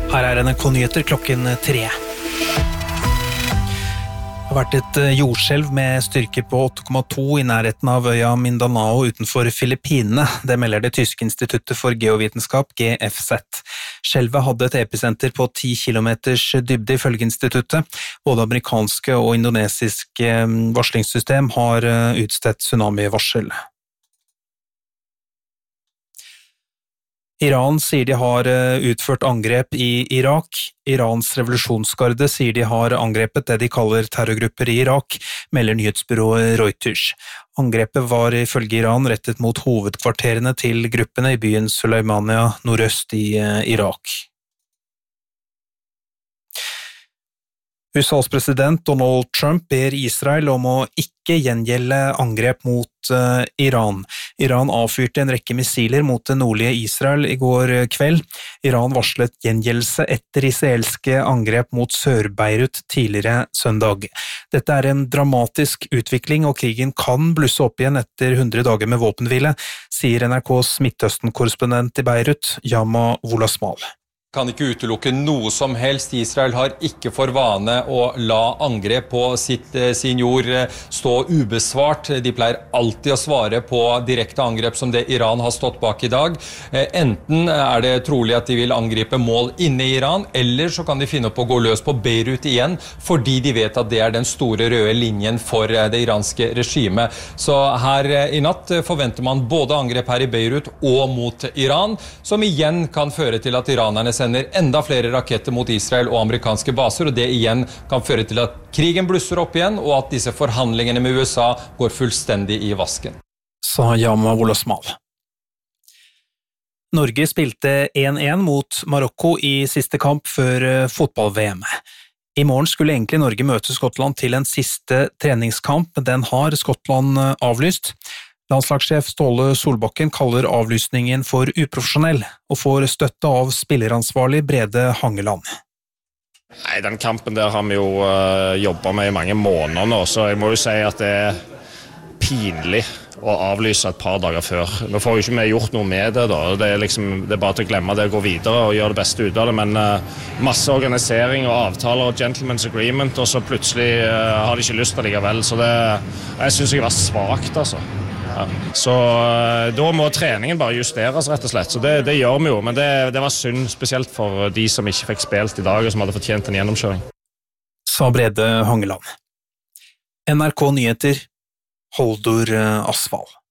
Her NRK Nyheter klokken 3. Det har vært et jordskjelv med styrke på 8,2 i nærheten av øya Mindanao utenfor Filippinene. Det melder det tyske instituttet for geovitenskap, GFZ. Skjelvet hadde et episenter på 10 kilometers dybde ifølge instituttet. Både amerikanske og indonesiske varslingssystem har utstedt tsunami-varsel. Iran sier de har utført angrep i Irak. Irans revolusjonsgarde sier de har angrepet det de kaller terrorgrupper i Irak, melder nyhetsbyrået Reuters. Angrepet var ifølge Iran rettet mot hovedkvarterene til gruppene i byen Suleimania nordøst i Irak. USAs president Donald Trump ber Israel om å ikke gjengjelde angrep mot Iran. Iran avfyrte en rekke missiler mot det nordlige Israel i går kveld. Iran varslet gjengjeldelse etter israelske angrep mot Sør-Beirut tidligere søndag. Dette er en dramatisk utvikling, og krigen kan blusse opp igjen etter 100 dager med våpenhvile, sier NRKs Midtøsten-korrespondent i Beirut, Yama Wolasmal. Kan ikke utelukke noe som helst. Israel har ikke for vane å la angrep på sin jord stå ubesvart. De pleier alltid å svare på direkte angrep som det Iran har stått bak i dag. Enten er det trolig at de vil angripe mål inne i Iran, eller så kan de finne på å gå løs på Beirut igjen, fordi de vet at det er den store røde linjen for det iranske regimet. Så her i natt forventer man både angrep her i Beirut og mot Iran, som igjen kan føre til at iranerne sender enda flere raketter mot Israel og amerikanske baser, og det igjen kan føre til at krigen blusser opp igjen, og at disse forhandlingene med USA går fullstendig i vasken. Sa Yama Wolasmal. Norge spilte 1-1 mot Marokko i siste kamp før fotball-VM. I morgen skulle egentlig Norge møte Skottland til en siste treningskamp, men den har Skottland avlyst. Landslagssjef Ståle Solbakken kaller avlysningen for uprofesjonell, og får støtte av spilleransvarlig Brede Hangeland. Nei, den kampen der har vi jo jobbet med i mange måneder nå, så jeg må jo si at det er pinlig å avlyse et par dager før. Nå får jo ikke vi gjort noe med det da, det er bare til å glemme det, gå videre og gjøre det beste ut av det, men masse organisering og avtaler og gentleman's agreement, og så plutselig har de ikke lyst til det likevel, så jeg synes jeg var svagt altså. Ja. Så da må treningen bare justeres rett og slett, så det gjør vi jo, men det var synd, spesielt for de som ikke fikk spilt i dag og som hadde fortjent en gjennomkjøring. Sa Brede Hangeland. NRK Nyheter, Holdor Asvald.